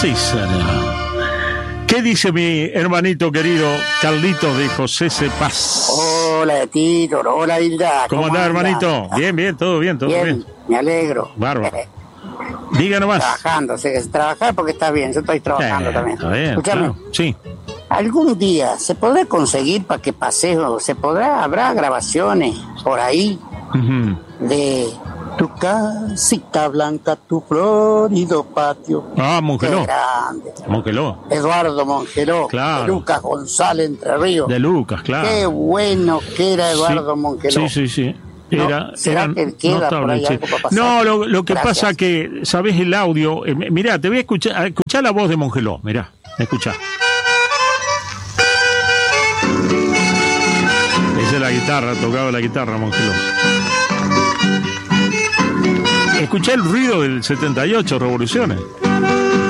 Sí, señor. ¿Qué dice mi hermanito querido Carlitos de José C. Paz? Hola, Tito. Hola, Hilda. ¿Cómo andás, hermanito? Bien, todo bien. Me alegro. Bárbaro. Diga nomás. Trabajando, sé que es trabajar porque estás bien. Yo estoy trabajando también. Está bien, Escúchame. claro. Sí. ¿Algún día se podrá conseguir para que paseo? ¿Habrá grabaciones por ahí de tu casita blanca, tu florido patio? Ah, Mongeló. Qué grande. Mongeló. Eduardo Mongeló. Claro. De Lucas González Entre Ríos. De Lucas, claro. Qué bueno que era Eduardo Mongeló. Sí. ¿Será que queda por ahí algo para pasar? No, lo que Gracias. pasa que, ¿sabés el audio? Mirá, te voy a escuchar la voz de Mongeló. Mirá, escuchá. Esa es la guitarra, tocaba la guitarra Mongeló. Escuché el ruido del 78, Revoluciones.